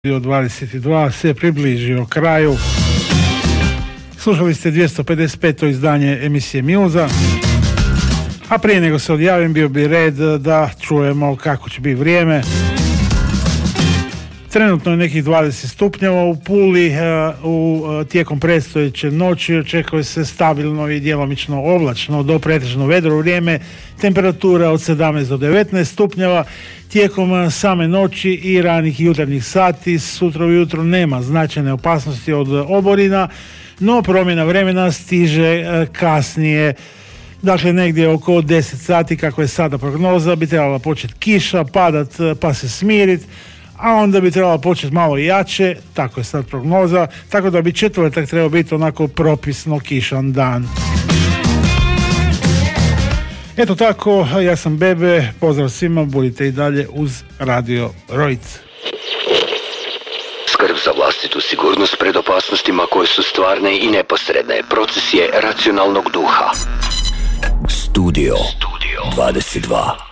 22 se približio kraju. Slušali ste 255. izdanje emisije Muza, a prije nego se odjavim bio bi red da čujemo kako će biti vrijeme. Trenutno je nekih 20 stupnjeva u Puli, tijekom predstojeće noći očekuje se stabilno i djelomično oblačno do pretežno vedro vrijeme, temperatura od 17 do 19 stupnjeva. Tijekom same noći i ranih jutarnjih sati sutra ujutro nema značajne opasnosti od oborina, no promjena vremena stiže kasnije. Dakle, negdje oko 10 sati, kako je sada prognoza, bi trebala početi kiša, padat pa se smirit, a onda bi trebala početi malo jače, tako je sad prognoza, tako da bi četvrtak trebao biti onako propisno kišan dan. Eto tako, ja sam Bebe, pozdrav svima, budite i dalje uz Radio Rojc. Skrb za vlastitu sigurnost pred opasnostima koje su stvarne i neposredne. Proces je racionalnog duha. Studio 22.